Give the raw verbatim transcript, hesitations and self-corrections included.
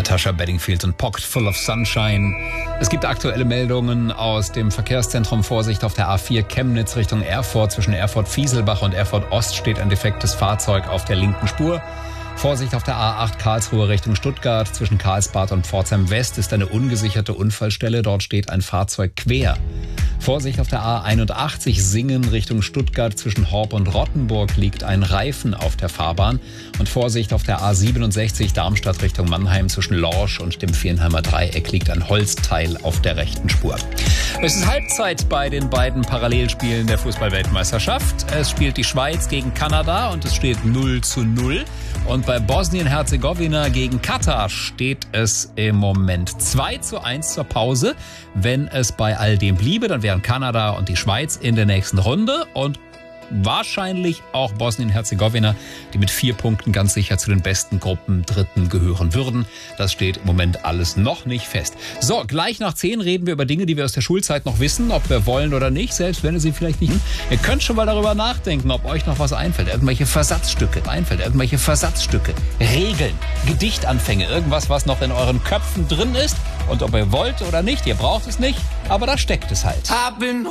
Natasha Bedingfield und Pocket Full of Sunshine. Es gibt aktuelle Meldungen aus dem Verkehrszentrum. Vorsicht auf der A vier Chemnitz Richtung Erfurt. Zwischen Erfurt-Fieselbach und Erfurt-Ost steht ein defektes Fahrzeug auf der linken Spur. Vorsicht auf der A acht Karlsruhe Richtung Stuttgart. Zwischen Karlsbad und Pforzheim West ist eine ungesicherte Unfallstelle. Dort steht ein Fahrzeug quer. Vorsicht auf der A einundachtzig Singen Richtung Stuttgart. Zwischen Horb und Rottenburg liegt ein Reifen auf der Fahrbahn. Und Vorsicht auf der A siebenundsechzig Darmstadt Richtung Mannheim. Zwischen Lorsch und dem Viernheimer Dreieck liegt ein Holzteil auf der rechten Spur. Es ist Halbzeit bei den beiden Parallelspielen der Fußball-Weltmeisterschaft. Es spielt die Schweiz gegen Kanada und es steht null zu null. Und bei Bosnien-Herzegowina gegen Katar steht es im Moment zwei zu eins zur Pause. Wenn es bei all dem bliebe, dann wären Kanada und die Schweiz in der nächsten Runde und wahrscheinlich auch Bosnien-Herzegowina, die mit vier Punkten ganz sicher zu den besten Gruppen Dritten gehören würden. Das steht im Moment alles noch nicht fest. So, gleich nach zehn reden wir über Dinge, die wir aus der Schulzeit noch wissen, ob wir wollen oder nicht, selbst wenn ihr sie vielleicht nicht. Ihr könnt schon mal darüber nachdenken, ob euch noch was einfällt. Irgendwelche Versatzstücke, einfällt, irgendwelche Versatzstücke, Regeln, Gedichtanfänge, irgendwas, was noch in euren Köpfen drin ist. Und ob ihr wollt oder nicht, ihr braucht es nicht, aber da steckt es halt.